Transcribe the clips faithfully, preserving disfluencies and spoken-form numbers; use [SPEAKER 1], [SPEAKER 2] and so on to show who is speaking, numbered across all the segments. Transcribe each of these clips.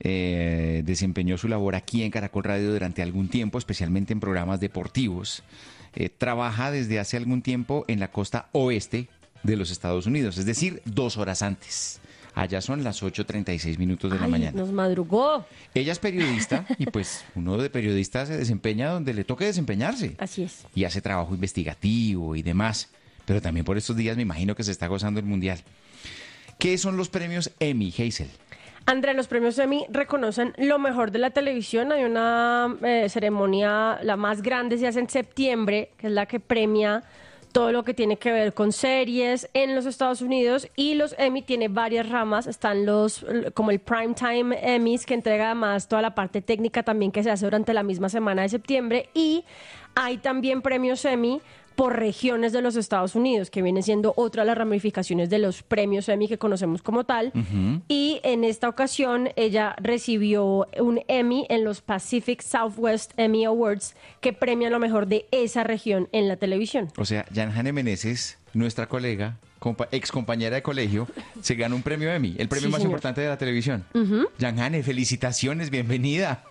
[SPEAKER 1] Eh, desempeñó su labor aquí en Caracol Radio durante algún tiempo, especialmente en programas deportivos. Eh, trabaja desde hace algún tiempo en la costa oeste de los Estados Unidos, es decir, dos horas antes. Allá son las ocho treinta y seis minutos de la
[SPEAKER 2] Ay,
[SPEAKER 1] mañana.
[SPEAKER 2] nos madrugó.
[SPEAKER 1] Ella es periodista y pues uno de periodista se desempeña donde le toque desempeñarse.
[SPEAKER 2] Así es.
[SPEAKER 1] Y hace trabajo investigativo y demás. Pero también por estos días me imagino que se está gozando el Mundial. ¿Qué son los premios Emmy, Hazel?
[SPEAKER 2] André, los premios Emmy reconocen lo mejor de la televisión. Hay una eh, ceremonia, la más grande se hace en septiembre, que es la que premia todo lo que tiene que ver con series en los Estados Unidos, y los Emmy tiene varias ramas. Están los como el Primetime Emmys, que entrega además toda la parte técnica también que se hace durante la misma semana de septiembre, y hay también premios Emmy por regiones de los Estados Unidos, que viene siendo otra de las ramificaciones de los premios Emmy que conocemos como tal. Uh-huh. Y en esta ocasión ella recibió un Emmy en los Pacific Southwest Emmy Awards, que premian lo mejor de esa región en la televisión.
[SPEAKER 1] O sea, Yanjane Meneses, nuestra colega, compa- ex compañera de colegio, se gana un premio Emmy, el premio sí, más señor. importante de la televisión. Uh-huh. Yanjane, felicitaciones, bienvenida.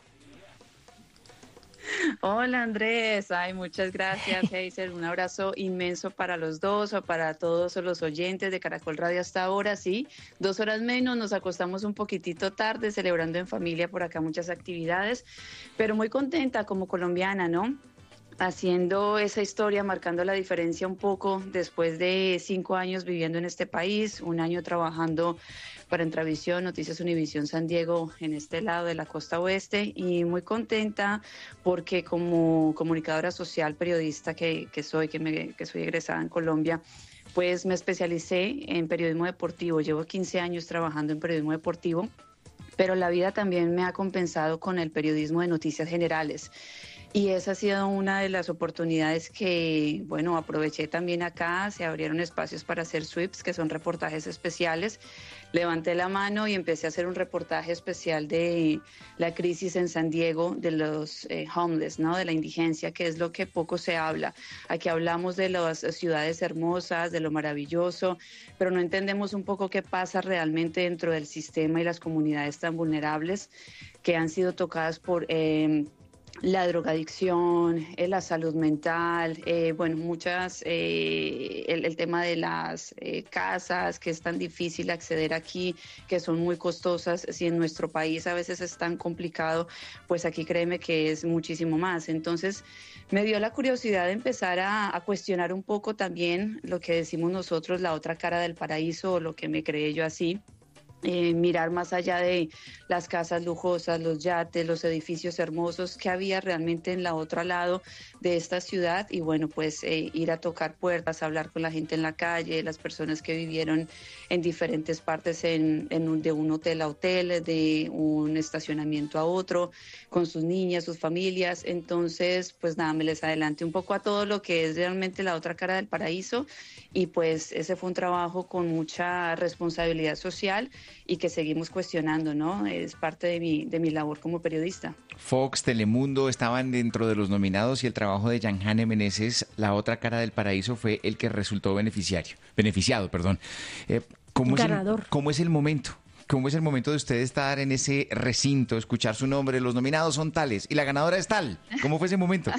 [SPEAKER 3] Hola Andrés, ay, muchas gracias, Hazel, un abrazo inmenso para los dos o para todos los oyentes de Caracol Radio hasta ahora, sí, dos horas menos, nos acostamos un poquitito tarde celebrando en familia por acá muchas actividades, pero muy contenta como colombiana, ¿no? Haciendo esa historia, marcando la diferencia un poco después de cinco años viviendo en este país, un año trabajando para Entravisión, Noticias Univisión San Diego, en este lado de la costa oeste, y muy contenta porque como comunicadora social, periodista que, que soy, que, me, que soy egresada en Colombia, pues me especialicé en periodismo deportivo. Llevo quince años trabajando en periodismo deportivo, pero la vida también me ha compensado con el periodismo de noticias generales. Y esa ha sido una de las oportunidades que, bueno, aproveché también acá. Se abrieron espacios para hacer sweeps, que son reportajes especiales. Levanté la mano y empecé a hacer un reportaje especial de la crisis en San Diego, de los eh, homeless, ¿no? De la indigencia, que es lo que poco se habla. Aquí hablamos de las ciudades hermosas, de lo maravilloso, pero no entendemos un poco qué pasa realmente dentro del sistema y las comunidades tan vulnerables que han sido tocadas por Eh, la drogadicción, eh, la salud mental, eh, bueno, muchas, eh, el, el tema de las eh, casas, que es tan difícil acceder aquí, que son muy costosas. Si en nuestro país a veces es tan complicado, pues aquí créeme que es muchísimo más. Entonces me dio la curiosidad de empezar a, a cuestionar un poco también lo que decimos nosotros, la otra cara del paraíso, o lo que me creé yo así. Eh, mirar más allá de las casas lujosas, los yates, los edificios hermosos que había realmente en la otro lado de esta ciudad, y bueno, pues eh, ir a tocar puertas, hablar con la gente en la calle, las personas que vivieron en diferentes partes en, en un, de un hotel a hotel, de un estacionamiento a otro, con sus niñas, sus familias. Entonces, pues nada, me les adelanté un poco a todo lo que es realmente la otra cara del paraíso, y pues ese fue un trabajo con mucha responsabilidad social y que seguimos cuestionando, ¿no? Es parte de mi, de mi labor como periodista.
[SPEAKER 1] Fox, Telemundo estaban dentro de los nominados, y el trabajo de Yanjane Meneses, la otra cara del paraíso, fue el que resultó beneficiario, beneficiado, perdón. Eh, ¿cómo
[SPEAKER 2] Ganador.
[SPEAKER 1] Es el, ¿Cómo es el momento? ¿Cómo es el momento de usted estar en ese recinto, escuchar su nombre, los nominados son tales y la ganadora es tal? ¿Cómo fue ese momento?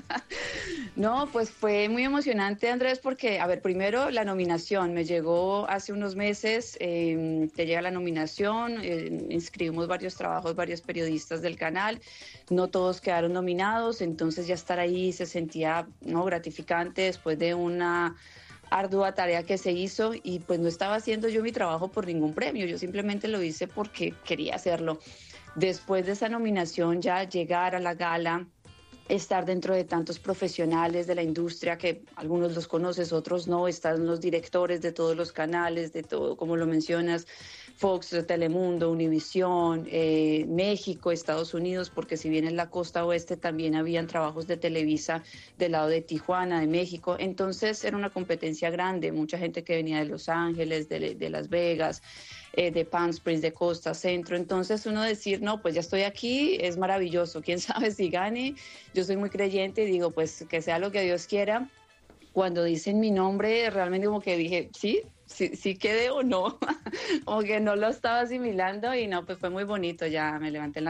[SPEAKER 3] No, pues fue muy emocionante, Andrés, porque, a ver, primero la nominación me llegó hace unos meses, eh, te llega la nominación, eh, inscribimos varios trabajos, varios periodistas del canal, no todos quedaron nominados, entonces ya estar ahí se sentía, ¿no?, gratificante después de una ardua tarea que se hizo, y pues no estaba haciendo yo mi trabajo por ningún premio, yo simplemente lo hice porque quería hacerlo. Después de esa nominación, ya llegar a la gala, estar dentro de tantos profesionales de la industria, que algunos los conoces, otros no, están los directores de todos los canales, de todo, como lo mencionas, Fox, Telemundo, Univisión, eh, México, Estados Unidos, porque si bien en la costa oeste también habían trabajos de Televisa del lado de Tijuana, de México, entonces era una competencia grande, mucha gente que venía de Los Ángeles, de, de Las Vegas, eh, de Palm Springs, de Costa Centro. Entonces uno decir, no, pues ya estoy aquí, es maravilloso, quién sabe si gane. Yo soy muy creyente y digo, pues que sea lo que Dios quiera. Cuando dicen mi nombre, realmente como que dije, sí, si, si quedé o no, como que no lo estaba asimilando y no, pues fue muy bonito, ya me levanté en la